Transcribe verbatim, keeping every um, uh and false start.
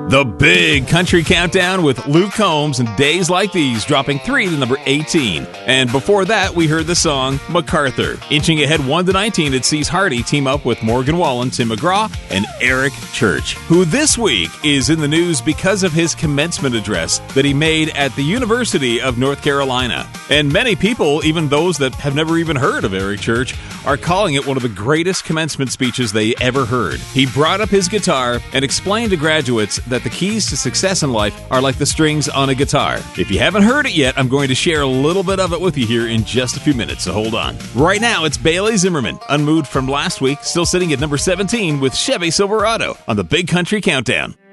The Big Country Countdown with Luke Combs and Days Like These dropping three to number eighteen. And before that, we heard the song MacArthur. Inching ahead one to nineteen, it sees Hardy team up with Morgan Wallen, Tim McGraw, and Eric Church, who this week is in the news because of his commencement address that he made at the University of North Carolina. And many people, even those that have never even heard of Eric Church, are calling it one of the greatest commencement speeches they ever heard. He brought up his guitar and explained to graduates that the keys to success in life are like the strings on a guitar. If you haven't heard it yet, I'm going to share a little bit of it with you here in just a few minutes, so hold on. Right now, it's Bailey Zimmerman, unmoved from last week, still sitting at number seventeen with Chevy Silverado on the Big Country Countdown.